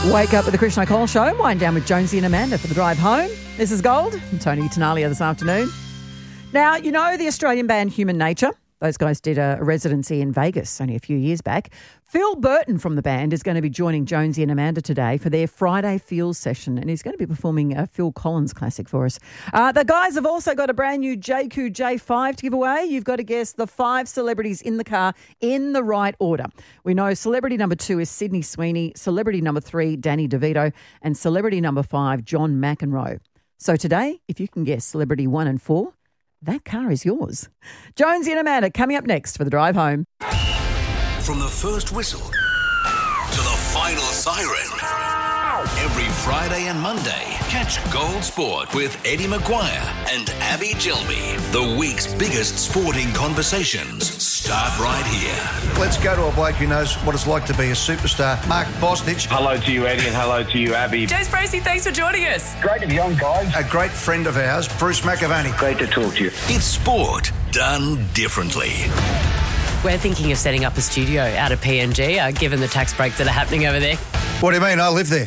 Wake up with the Chris Nicole Show. Wind down with Jonesy and Amanda for the drive home. This is Gold. I'm Tony Tanalia this afternoon. Now, you know the Australian band Human Nature? Those guys did a residency in Vegas only a few years back. Phil Burton from the band is going to be joining Jonesy and Amanda today for their Friday Feels session, and he's going to be performing a Phil Collins classic for us. The guys have also got a brand new JQ J5 to give away. You've got to guess the 5 celebrities in the car in the right order. We know celebrity number 2 is Sydney Sweeney, celebrity number 3, Danny DeVito, and celebrity number 5, John McEnroe. So today, if you can guess celebrity 1 and 4, that car is yours. Jonesy and Amanda coming up next for the drive home. From the first whistle to the final siren. Every Friday and Monday, catch Gold Sport with Eddie Maguire and Abby Gilby. The week's biggest sporting conversations start right here. Let's go to a bloke who knows what it's like to be a superstar, Mark Bosnich. Hello to you, Eddie, and hello to you, Abby. Jace Bracey, thanks for joining us. Great to be on, guys. A great friend of ours, Bruce McAvaney. Great to talk to you. It's sport done differently. We're thinking of setting up a studio out of PNG, given the tax breaks that are happening over there. What do you mean? I live there.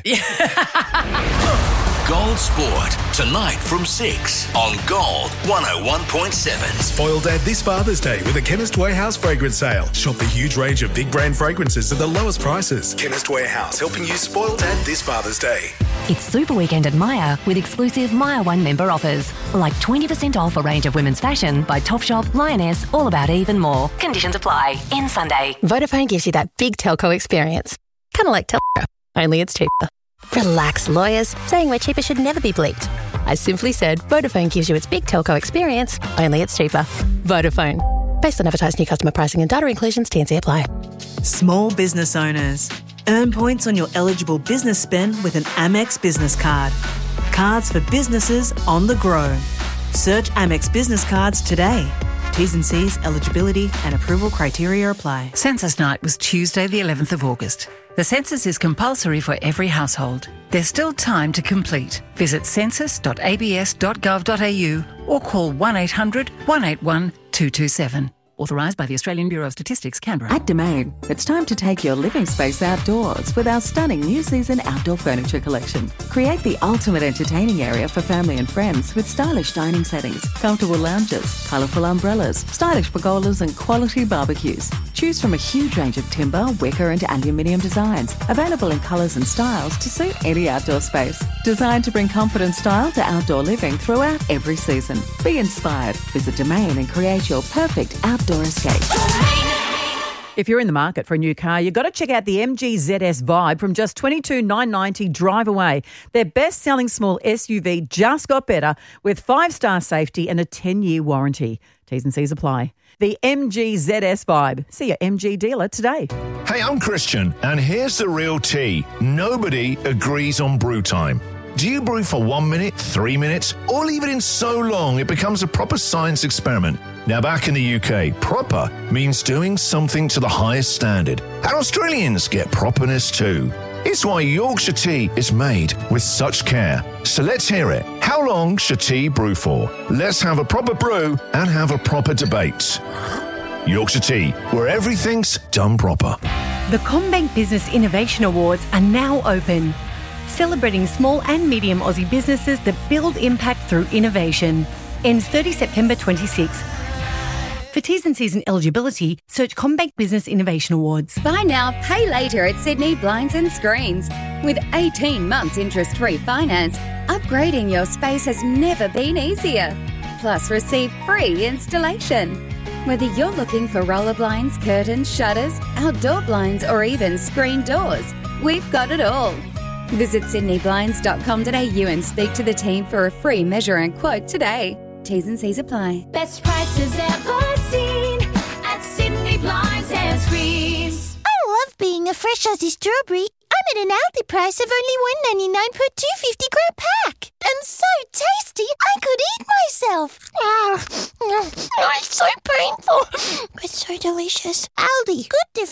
Gold Sport, tonight from 6 on Gold 101.7. Spoil Dad this Father's Day with a Chemist Warehouse fragrance sale. Shop the huge range of big brand fragrances at the lowest prices. Chemist Warehouse, helping you spoil Dad this Father's Day. It's Super Weekend at Myer with exclusive Myer One member offers. Like 20% off a range of women's fashion by Topshop, Lioness, All About Eve and more. Conditions apply. End Sunday. Vodafone gives you that big telco experience. Kind of like Telco, only it's cheaper. Relax, lawyers. Saying we're cheaper should never be bleeped. I simply said Vodafone gives you its big telco experience, only it's cheaper. Vodafone. Based on advertised new customer pricing and data inclusions, T&C apply. Small business owners. Earn points on your eligible business spend with an Amex business card. Cards for businesses on the grow. Search Amex business cards today. T's and C's, eligibility and approval criteria apply. Census night was Tuesday the 11th of August. The census is compulsory for every household. There's still time to complete. Visit census.abs.gov.au or call 1800 181 227. Authorised by the Australian Bureau of Statistics, Canberra. At Domain, it's time to take your living space outdoors with our stunning new season outdoor furniture collection. Create the ultimate entertaining area for family and friends with stylish dining settings, comfortable lounges, colourful umbrellas, stylish pergolas and quality barbecues. Choose from a huge range of timber, wicker and aluminium designs, available in colours and styles to suit any outdoor space. Designed to bring comfort and style to outdoor living throughout every season. Be inspired. Visit Domain and create your perfect outdoor escape. If you're in the market for a new car, you've got to check out the MG ZS Vibe from just $22,990 drive away. Their best-selling small SUV just got better with 5-star safety and a 10-year warranty. T's and C's apply. The MG ZS Vibe. See your MG dealer today. Hey, I'm Christian, and here's the real tea. Nobody agrees on brew time. Do you brew for 1 minute, 3 minutes, or leave it in so long it becomes a proper science experiment? Now, back in the UK, proper means doing something to the highest standard. And Australians get properness too. It's why Yorkshire tea is made with such care. So let's hear it. How long should tea brew for? Let's have a proper brew and have a proper debate. Yorkshire Tea, where everything's done proper. The CommBank Business Innovation Awards are now open, celebrating small and medium Aussie businesses that build impact through innovation. Ends 30 September 26. For T's and C's and eligibility, search CommBank Business Innovation Awards. Buy now, pay later at Sydney Blinds and Screens. With 18 months interest-free finance, upgrading your space has never been easier. Plus, receive free installation. Whether you're looking for roller blinds, curtains, shutters, outdoor blinds, or even screen doors, we've got it all. Visit sydneyblinds.com.au and speak to the team for a free measure and quote today. T's and C's apply. Best prices ever seen at Sydney Blinds and Screens. I love being a fresh Aussie strawberry. I'm at an Aldi price of only $1.99 per 250-gram pack. And so tasty, I could eat myself. It's so painful, but so delicious. Aldi, good